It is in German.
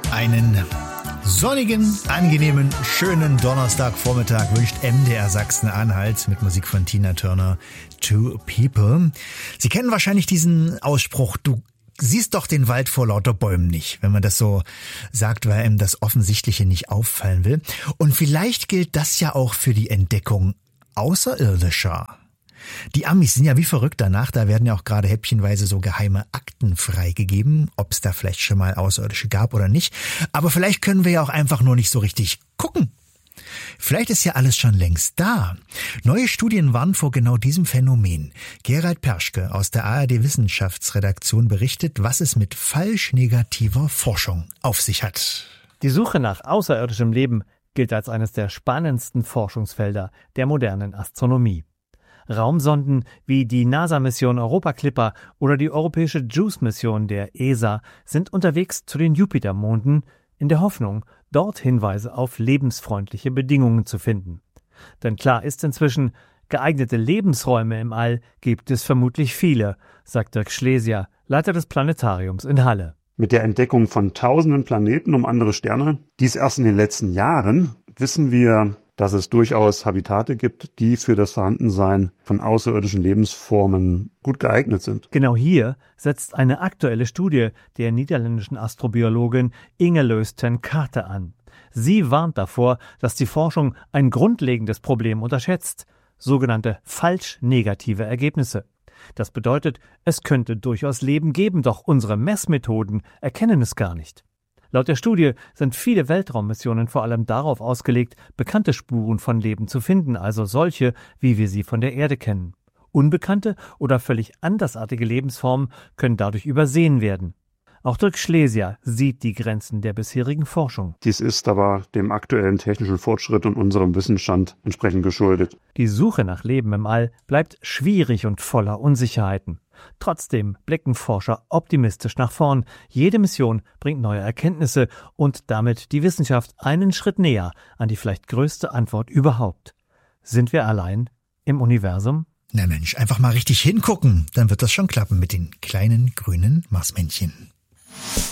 Einen sonnigen, angenehmen, schönen Donnerstagvormittag wünscht MDR Sachsen-Anhalt mit Musik von Tina Turner, Two People. Sie kennen wahrscheinlich diesen Ausspruch, du siehst doch den Wald vor lauter Bäumen nicht, wenn man das so sagt, weil einem das Offensichtliche nicht auffallen will. Und vielleicht gilt das ja auch für die Entdeckung Außerirdischer. Die Amis sind ja wie verrückt danach, da werden ja auch gerade häppchenweise so geheime Akten freigegeben, ob es da vielleicht schon mal Außerirdische gab oder nicht. Aber vielleicht können wir ja auch einfach nur nicht so richtig gucken. Vielleicht ist ja alles schon längst da. Neue Studien warnen vor genau diesem Phänomen. Gerald Perschke aus der ARD Wissenschaftsredaktion berichtet, was es mit falsch negativer Forschung auf sich hat. Die Suche nach außerirdischem Leben gilt als eines der spannendsten Forschungsfelder der modernen Astronomie. Raumsonden wie die NASA-Mission Europa Clipper oder die europäische JUICE-Mission der ESA sind unterwegs zu den Jupitermonden in der Hoffnung, dort Hinweise auf lebensfreundliche Bedingungen zu finden. Denn klar ist inzwischen, geeignete Lebensräume im All gibt es vermutlich viele, sagt Dirk Schlesier, Leiter des Planetariums in Halle. Mit der Entdeckung von tausenden Planeten um andere Sterne, dies erst in den letzten Jahren, wissen wir, dass es durchaus Habitate gibt, die für das Vorhandensein von außerirdischen Lebensformen gut geeignet sind. Genau hier setzt eine aktuelle Studie der niederländischen Astrobiologin Ingeloes ten Cate an. Sie warnt davor, dass die Forschung ein grundlegendes Problem unterschätzt, sogenannte falsch negative Ergebnisse. Das bedeutet, es könnte durchaus Leben geben, doch unsere Messmethoden erkennen es gar nicht. Laut der Studie sind viele Weltraummissionen vor allem darauf ausgelegt, bekannte Spuren von Leben zu finden, also solche, wie wir sie von der Erde kennen. Unbekannte oder völlig andersartige Lebensformen können dadurch übersehen werden. Auch Dirk Schlesier sieht die Grenzen der bisherigen Forschung. Dies ist aber dem aktuellen technischen Fortschritt und unserem Wissensstand entsprechend geschuldet. Die Suche nach Leben im All bleibt schwierig und voller Unsicherheiten. Trotzdem blicken Forscher optimistisch nach vorn. Jede Mission bringt neue Erkenntnisse und damit die Wissenschaft einen Schritt näher an die vielleicht größte Antwort überhaupt. Sind wir allein im Universum? Na Mensch, einfach mal richtig hingucken, dann wird das schon klappen mit den kleinen grünen Marsmännchen.